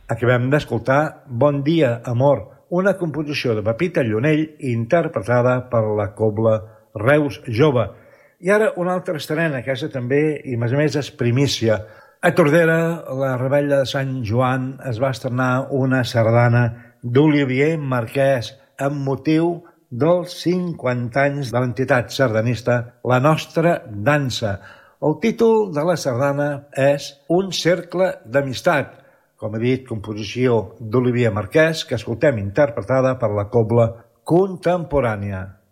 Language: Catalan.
Acabem d'escoltar Bon dia, amor, una composició de Pepita Llunell interpretada per la Cobla Reus Jove. I ara una altra estrena, aquesta també, i a més és primícia. A Tordera, la Revetlla de Sant Joan, es va estrenar una sardana d'Olivier Marquès amb motiu dels 50 anys de l'entitat sardanista La Nostra Dansa. El títol de la sardana és Un cercle d'amistat, com he dit, composició d'Olivier Marquès, que escoltem interpretada per la Cobla Contemporània.